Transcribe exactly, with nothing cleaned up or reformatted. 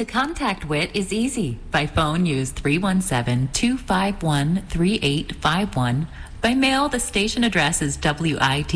To contact W I T is easy. By phone, use three one seven, two five one, three eight five one. By mail, the station address is W I T